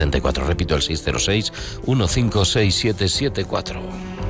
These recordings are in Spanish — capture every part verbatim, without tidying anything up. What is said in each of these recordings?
setenta y cuatro. Repito, el seis cero seis, uno cinco seis siete siete cuatro.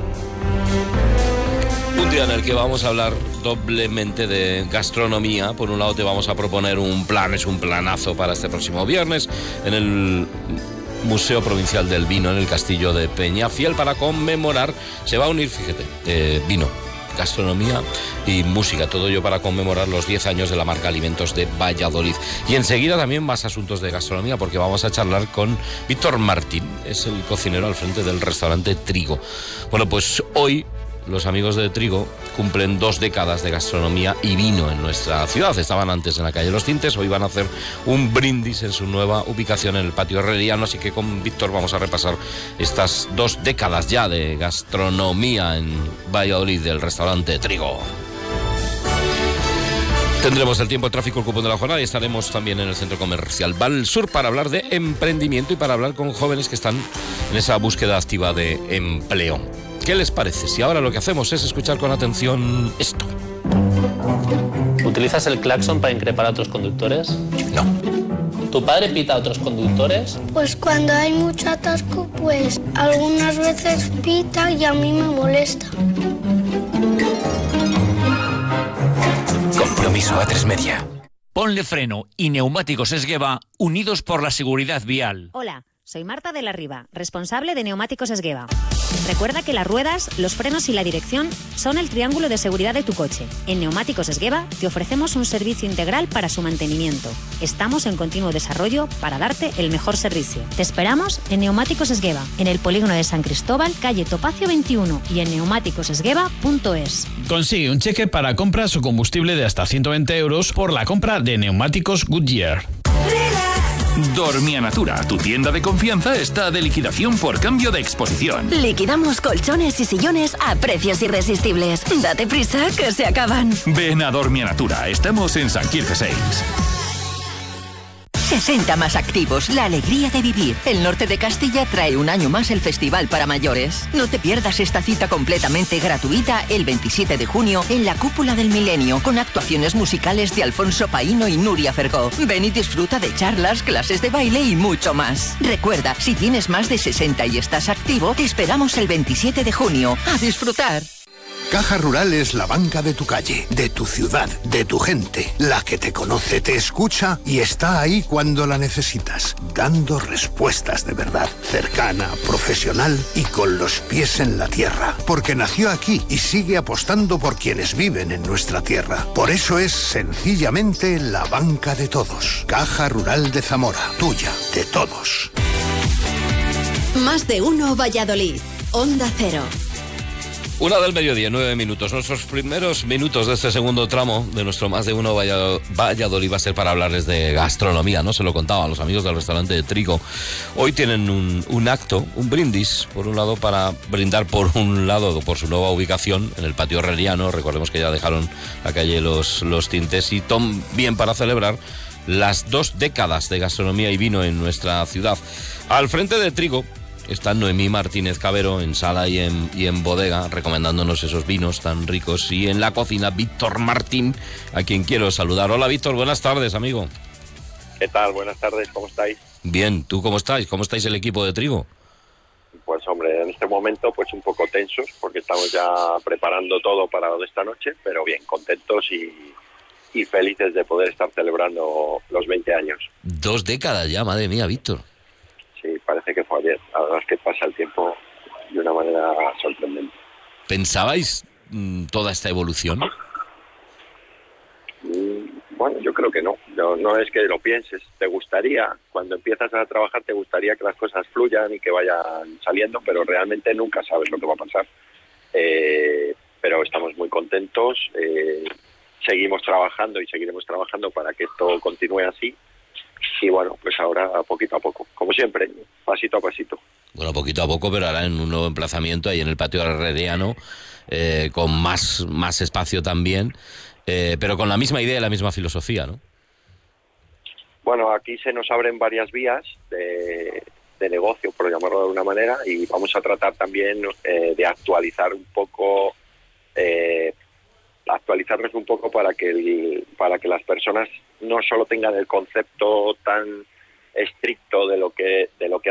Un día en el que vamos a hablar doblemente de gastronomía. Por un lado te vamos a proponer un plan, es un planazo para este próximo viernes en el Museo Provincial del Vino, en el Castillo de Peñafiel, para conmemorar, se va a unir, fíjate, eh, vino, gastronomía y música, todo ello para conmemorar los diez años de la marca Alimentos de Valladolid. Y enseguida también más asuntos de gastronomía, porque vamos a charlar con Víctor Martín, es el cocinero al frente del restaurante Trigo. Bueno, pues hoy los amigos de Trigo cumplen dos décadas de gastronomía y vino en nuestra ciudad. Estaban antes en la calle Los Tintes, hoy van a hacer un brindis en su nueva ubicación en el patio herreriano, así que con Víctor vamos a repasar estas dos décadas ya de gastronomía en Valladolid del restaurante Trigo. Tendremos el tiempo, el tráfico, el cupón de la jornada y estaremos también en el centro comercial Val Sur para hablar de emprendimiento y para hablar con jóvenes que están en esa búsqueda activa de empleo. ¿Qué les parece si ahora lo que hacemos es escuchar con atención esto? ¿Utilizas el claxon para increpar a otros conductores? No. ¿Tu padre pita a otros conductores? Pues cuando hay mucho atasco, pues algunas veces pita y a mí me molesta. Compromiso A tres Media. Ponle Freno y Neumáticos Esgueva, unidos por la seguridad vial. Hola, soy Marta de la Riva, responsable de Neumáticos Esgueva. Recuerda que las ruedas, los frenos y la dirección son el triángulo de seguridad de tu coche. En Neumáticos Esgueva te ofrecemos un servicio integral para su mantenimiento. Estamos en continuo desarrollo para darte el mejor servicio. Te esperamos en Neumáticos Esgueva, en el polígono de San Cristóbal, calle Topacio veintiuno y en neumáticos esgueva punto es. Consigue un cheque para compras o combustible de hasta ciento veinte euros por la compra de neumáticos Goodyear. Dormia Natura, tu tienda de confianza, está de liquidación por cambio de exposición. Liquidamos colchones y sillones a precios irresistibles. Date prisa, que se acaban. Ven a Dormia Natura, estamos en San Quirce seis. sesenta más activos, la alegría de vivir. El norte de Castilla trae un año más el festival para mayores. No te pierdas esta cita completamente gratuita el veintisiete de junio en la Cúpula del Milenio, con actuaciones musicales de Alfonso Paíno y Nuria Fergó. Ven y disfruta de charlas, clases de baile y mucho más. Recuerda, si tienes más de sesenta y estás activo, te esperamos el veintisiete de junio. ¡A disfrutar! Caja Rural es la banca de tu calle, de tu ciudad, de tu gente, la que te conoce, te escucha y está ahí cuando la necesitas, dando respuestas de verdad, cercana, profesional y con los pies en la tierra, porque nació aquí y sigue apostando por quienes viven en nuestra tierra. Por eso es sencillamente la banca de todos. Caja Rural de Zamora, tuya, de todos. Más de uno Valladolid, Onda Cero. Una del mediodía, nueve minutos. Nuestros primeros minutos de este segundo tramo de nuestro Más de Uno Valladolid va a ser para hablarles de gastronomía, ¿no? Se lo contaba a los amigos del restaurante de Trigo. Hoy tienen un, un acto, un brindis, por un lado, para brindar por un lado por su nueva ubicación en el patio herreriano. Recordemos que ya dejaron la calle Los, los Tintes, y también para celebrar las dos décadas de gastronomía y vino en nuestra ciudad. Al frente de Trigo está Noemí Martínez Cabero, en sala y en, y en bodega, recomendándonos esos vinos tan ricos. Y en la cocina, Víctor Martín, a quien quiero saludar. Hola, Víctor, buenas tardes, amigo. ¿Qué tal? Buenas tardes, ¿cómo estáis? Bien, ¿tú cómo estáis? ¿Cómo estáis el equipo de Trigo? Pues, hombre, en este momento, pues un poco tensos, porque estamos ya preparando todo para lo de esta noche, pero bien, contentos y, y felices de poder estar celebrando los veinte años. Dos décadas ya, madre mía, Víctor. Sí, parece que fue ayer. La verdad es que pasa el tiempo de una manera sorprendente. ¿Pensabais mmm, toda esta evolución? Mm, bueno, yo creo que no. no. No es que lo pienses. Te gustaría, cuando empiezas a trabajar, te gustaría que las cosas fluyan y que vayan saliendo, pero realmente nunca sabes lo que va a pasar. Eh, pero estamos muy contentos. Eh, seguimos trabajando y seguiremos trabajando para que esto continúe así. Y bueno, pues ahora poquito a poco, como siempre, pasito a pasito. Bueno, poquito a poco, pero ahora en un nuevo emplazamiento ahí en el patio herreriano, eh, con más, más espacio también, eh, pero con la misma idea y la misma filosofía, ¿no? Bueno, aquí se nos abren varias vías de, de negocio, por llamarlo de alguna manera, y vamos a tratar también eh, de actualizar un poco... Eh, actualizarnos un poco para que el, para que las personas no solo tengan el concepto tan estricto de lo que de lo que